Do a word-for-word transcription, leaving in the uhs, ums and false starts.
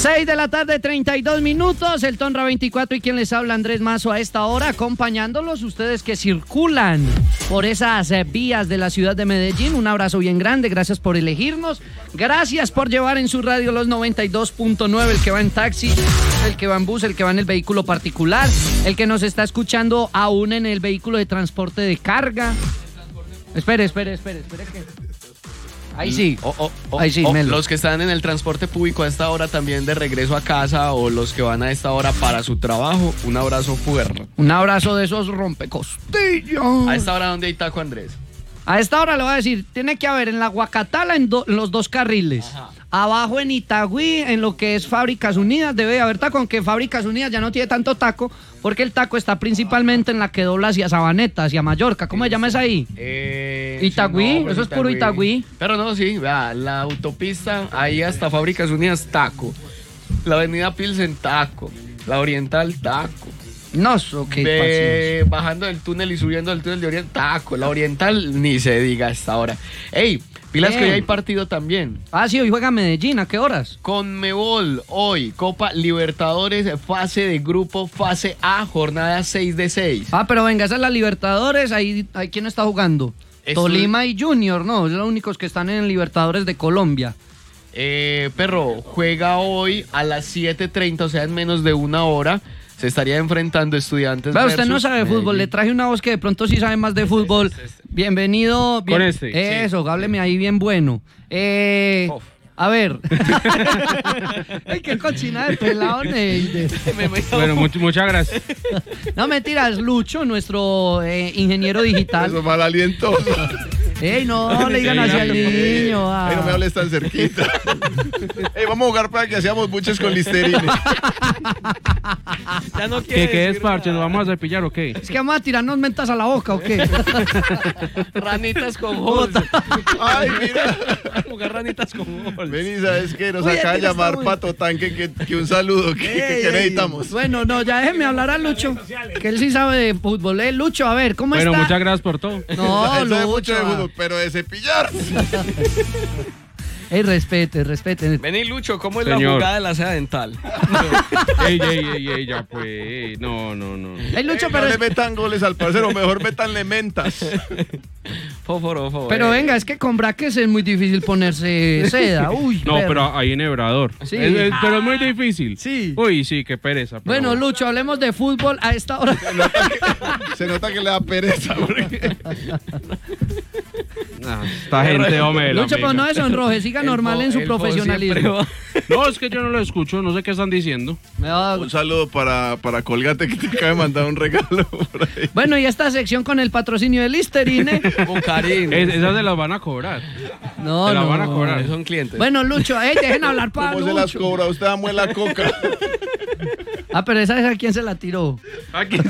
seis de la tarde, treinta y dos minutos, el Tonra veinticuatro y quien les habla, Andrés Mazo, a esta hora, acompañándolos ustedes que circulan por esas eh, vías de la ciudad de Medellín. Un abrazo bien grande, gracias por elegirnos, gracias por llevar en su radio los noventa y dos punto nueve, el que va en taxi, el que va en bus, el que va en el vehículo particular, el que nos está escuchando aún en el vehículo de transporte de carga. Espere, espere, espere, espere que... Ahí sí, oh, oh, oh, ahí sí, oh, Melo. Los que están en el transporte público a esta hora también de regreso a casa, o los que van a esta hora para su trabajo, un abrazo fuerte. Un abrazo de esos rompecostillas. ¿A esta hora dónde hay taco, Andrés? A esta hora le voy a decir, tiene que haber en la Guacatala en, do, en los dos carriles. Ajá. Abajo en Itagüí, en lo que es Fábricas Unidas, debe haber taco, aunque Fábricas Unidas ya no tiene tanto taco, porque el taco está principalmente en la que dobla hacia Sabaneta, hacia Mallorca. ¿Cómo se llama esa ahí? Eh, Itagüí, sí, no, eso Itagüí. Es puro Itagüí. Pero no, sí, vea, la autopista, ahí hasta Fábricas Unidas, taco. La avenida Pilsen, taco. La Oriental, taco. No, eso qué Ve, bajando del túnel y subiendo del túnel de Oriental, taco. La Oriental, ni se diga hasta ahora. Ey, pilas Bien. Que hoy hay partido también. Ah, sí, hoy juega Medellín, ¿a qué horas? Conmebol, hoy, Copa Libertadores, fase de grupo, fase A, jornada seis de seis. Ah, pero venga, esa es la Libertadores, ahí, ahí ¿quién está jugando? Esto... Tolima y Junior, ¿no? Son los únicos que están en Libertadores de Colombia. Eh, perro, juega hoy a las siete treinta, o sea, en menos de una hora. Se estaría enfrentando Estudiantes. Pero usted no sabe de fútbol, le traje una voz que de pronto sí sabe más de fútbol. Este, este, este. Bienvenido. Bien, Con este. Eso, sí, hábleme sí. ahí bien bueno. Eh, oh. A ver. Ay, qué cochina de pelado, Neide. Bueno, much, muchas gracias. No, mentiras, Lucho, nuestro eh, ingeniero digital. Eso mal aliento. Ey, no, le digan así al niño. Ah. Ey, no me hables tan cerquita. Ey, vamos a jugar para que hacíamos buches con Listerine. Ya no ¿Qué, ¿Qué es, parche? ¿Nos vamos a cepillar o qué? Es que vamos a tirarnos mentas a la boca o qué. Ranitas con jota. Ay, mira. Jugar ranitas con jota. Vení, ¿sabes qué? Nos acaba de llamar muy... Pato Tanque que, que un saludo que, ey, que necesitamos. Ey. Bueno, no, ya déjeme hablar a Lucho, que él sí sabe de fútbol. Eh, Lucho, a ver, ¿cómo bueno, está? Bueno, muchas gracias por todo. No, él Lucho. sabe mucho de fútbol, pero de cepillar. Ey, respete, respete. Vení, Lucho, ¿cómo es Señor. La jugada de la seda dental? ey, ey, ey, ey, ya pues. No, no, no. Ey, Lucho, ey, pero... No le metan goles al parcero, mejor métanle mentas. Fósforo, fósforo. Pero venga, es que con braques es muy difícil ponerse seda. Uy, no, perro. Pero hay enhebrador. Sí. Es, es, pero es muy difícil. Sí. Uy, sí, qué pereza. Bueno, bueno, Lucho, hablemos de fútbol a esta hora. Se nota que, se nota que le da pereza. Porque... Ah, esta gente, hombre. Lucho, pero no se sonroje, siga normal en su profesionalismo. No, es que yo no lo escucho, no sé qué están diciendo. Un saludo para, para Colgate, que te acaba de mandar un regalo por ahí. Bueno, y esta sección con el patrocinio de Listerine. Bucarín. Es, esas se las van a cobrar. No, se no. las van a cobrar. Son clientes. Bueno, Lucho, eh, dejen hablar para ¿Cómo Lucho. se las cobra? Usted amo la coca. Ah, pero esa es a quién se la tiró. ¿A quién?